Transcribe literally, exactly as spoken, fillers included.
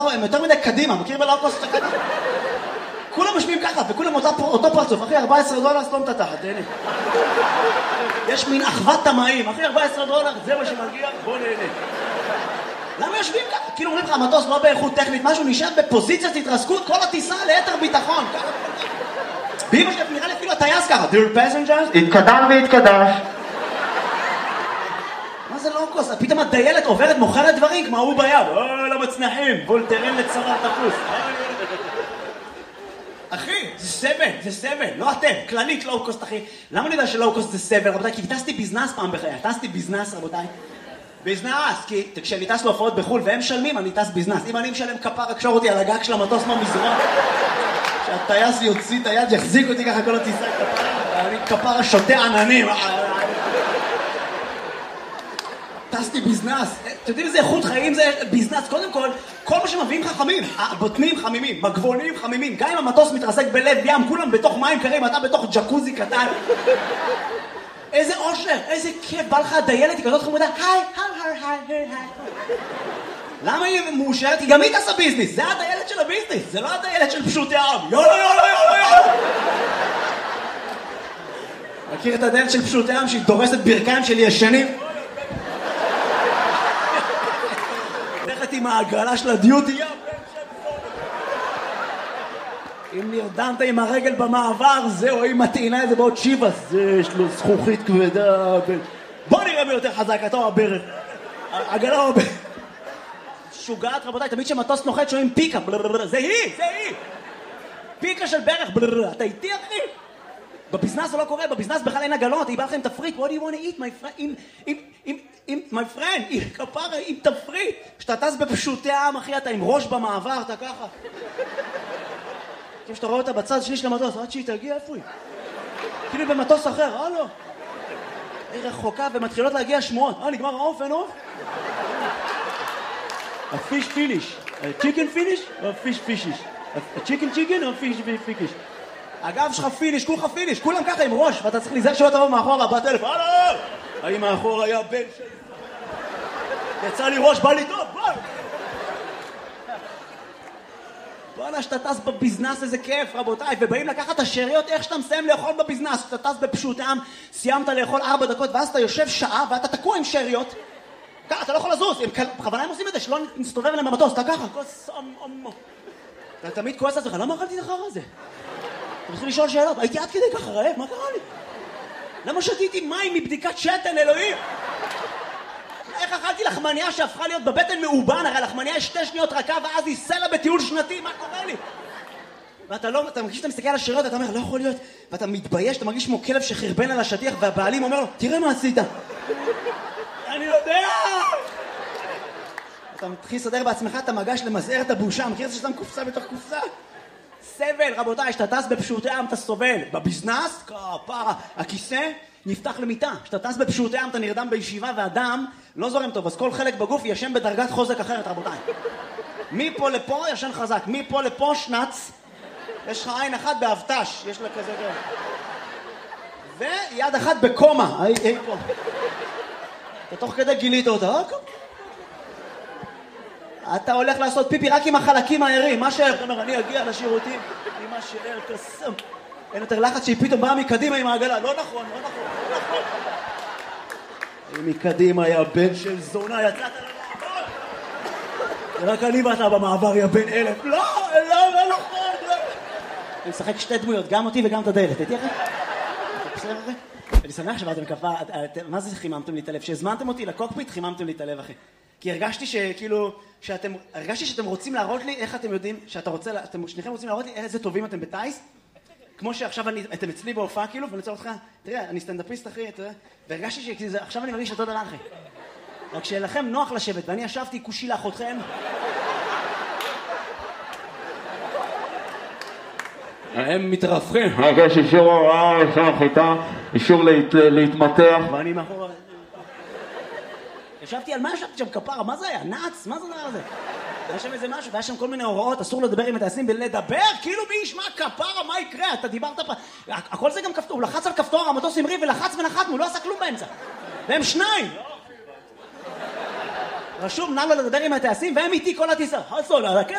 הם יותר מדי קדימה, מכיר בלואו-קוסט קדימה? כולם משמיעים ככה, וכולם אותו פרצוף, אחי, ארבעה עשר דולר, סתום את התחת, תהנה. יש מין אחוות תמאים, אחי, ארבעה עשר דולר, זה מה שמגיע, בוא נהנה. למה יושבים ככה? כאילו אומרים לך, המטוס לא באיכות טכנית, משהו נשאר בפוזיציית התרסקות, כל הטיסה ליתר ביטחון. באמא שלי, נראה לי אפילו הטייס ככה, Dear passengers, התקדם והתקדש. מה זה לואו-קוסט? פתאום הדיילת עוברת, מוכרת דברים, כמו הוא ביד. אוי, לא מצנחים, וולטרן לצוואר תפוס. אחי, זה סבל, זה סבל, לא אתם, כללית לואו-קוסט, אחי. למה אני יודע שלואו-קוסט זה סבל, רבותיי? כי טסתי ביזנס פעם בחיי, טסתי ביזנס, רבותיי. ביזנס, כי כשאני טס להופעות בחול והם משלמים, אני טס ביזנס. אם אני משלם כפר, אקשור אותי על הגג של המטוס מהמזרון, שהטייס יוציא את היד, יחזיק אותי ככה כל הטיסה, אני כפר שותה עננים. טסתי ביזנס, אתם יודעים איזה איכות חיים זה ביזנס? קודם כל, כל מה שמביאים חכמים, הבוטנים חמימים, מגבונים חמימים, גם אם המטוס מתרסק בלב ים, כולם בתוך מים קרים, אתה בתוך ג'קוזי קטן. איזה אושר, איזה כיף, בא לך הדיילת, היא כזאת חמודה, היי, היי, היי, היי, היי. למה היא מאושרת? היא גם היא טסה ביזנס, זה הדיילת של הביזנס, זה לא הדיילת של פשוטי העם. יאללה, יאללה, יאללה, יאללה. מכיר את הדיילת של פשוטי העם שהיא דורסת ברכיים של ישנים? הולכת עם העגלה של הדיוטי, יא, אם נרדמת עם הרגל במעבר, זהו, היא מטעינה את זה בעוד שיבס, זה יש לו זכוכית כבדה. בוא נראה מי יותר חזק, אתה או הברך. עגלה או הברך. שוגעת, רבותיי, תמיד שמטוס נוחת שומעים פיקה, זה היא, זה היא. פיקה של ברך, אתה איתי, אחי? בביזנס זה לא קורה, בביזנס בכלל אין עגלות, היא באה לכם תפריט, what do you want to eat, my friend, עם, עם, עם, עם, my friend, עם כפרה, עם תפריט. כשאתה טס בפשוטי העם, אחי, אתה עם ראש במעבר, אתה ככה. כשאתה רואה אותה בצד שני של המטוס, עד שהיא תגיע, איפה היא? כאילו במטוס אחר, הלו. היא רחוקה ומתחילות להגיע שמועות. אה, נגמר העוף, אין עוף? הפיש פיניש. צ'יקן פיניש או פיש פישיש? הצ'יקן צ'יקן או פיש פיקיש? הגב שלך פיניש, כולך פיניש, כולם ככה עם ראש, ואתה צריך להיזהר שלא תבוא מאחורה, בטלפון, הלו! האם מאחור היה בן שלי? יצא לי ראש, בא לי טוב, בוא! בואנה, שאתה טס בביזנס, איזה כיף, רבותיי, ובאים לקחת את השאריות, איך שאתה מסיים לאכול בביזנס, שאתה טס בפשוטי עם, סיימת לאכול ארבע דקות, ואז אתה יושב שעה, ואתה תקוע עם שאריות, ככה, אתה לא יכול לזוז, בכוונה הם עושים את זה, שלא נסתובב אליהם במטוס, אתה ככה, כוס אמו. אתה תמיד כועס על זה, למה אכלתי את החרא הזה? אתה מתחיל לשאול שאלות, הייתי עד כדי ככה רעב, מה קרה לי? למה שתיתי מים מבדיקת שתן, אלוהים? איך אכלתי לחמניה שהפכה להיות בבטן מאובן? הרי לחמניה יש שתי שניות רכה ואז היא סלע בטיול שנתי, מה קורה לי? ואתה לא, אתה מרגיש שאתה מסתכל על השאריות, אתה אומר, לא יכול להיות, ואתה מתבייש, אתה מרגיש כמו כלב שחרבן על השטיח, והבעלים אומר לו, תראה מה עשית. אני יודע! אתה מתחיל לסדר בעצמך את המגש למזער את הבושה, מכיר את זה ששם קופסה בתוך קופסה? סבל, רבותיי, שאתה טס בפשוטי עם אתה סובל. בביזנס, כפרה, הכיסא נפתח למיטה. שאתה טס בפשוטי עם אתה נרדם בישיבה והדם לא זורם טוב, אז כל חלק בגוף ישן בדרגת חוזק אחרת, רבותיי. מפה לפה ישן חזק, מפה לפה שנץ, יש לך עין אחת באבטש, יש לה כזה גרם. ויד אחת בקומה, אי, אי פה. אתה תוך כדי גילית אותה, אתה הולך לעשות פיפי רק עם החלקים הערים, מה שער? אתה אומר, אני אגיע לשירותים עם מה שער קסם. אין יותר לחץ שהיא פתאום באה מקדימה עם העגלה. לא נכון, לא נכון, לא נכון. מקדימה היה בן של זונה, יצאת למעבר. רק אני ואתה במעבר, יא בן אלף. לא, לא, לא נכון, לא. אני משחק שתי דמויות, גם אותי וגם את הדלת. הייתי אחרי? בסדר אחרי? אני שמח שבאתם כפה, מה זה חיממתם לי את הלב? שהזמנתם אותי לקוקפיט, חיממתם לי את הלב, אחי. כי הרגשתי שכאילו, שאתם, הרגשתי שאתם רוצים להראות לי, איך אתם יודעים, שאתה רוצה, אתם שניכם רוצים להראות לי איזה טובים אתם בטייס, כמו שעכשיו אני, אתם אצלי בהופעה כאילו, ואני רוצה אותך, תראה, אני סטנדאפיסט אחי, אתה יודע, והרגשתי שעכשיו אני מרגיש אותו דבר אחי. רק שלכם נוח לשבת, ואני ישבתי כושי לאחותכם. הם מתרפכים. יש אישור הוראה, אישור החיטה, אישור להתמתח. ואני מאחור... ישבתי על מה ישבתי שם כפרה? מה זה היה? נאץ? מה זה דבר הזה? היה שם איזה משהו, והיה שם כל מיני הוראות, אסור לדבר עם הטייסים בלדבר, כאילו מי ישמע כפרה, מה יקרה? אתה דיברת פה... הכל זה גם כפתור, הוא לחץ על כפתור, המטוס המריא ולחץ ונחתנו, הוא לא עשה כלום באמצע. והם שניים. רשום, נא לו לדבר עם הטייסים, והם איתי כל הטיסה. חסון, על הקטע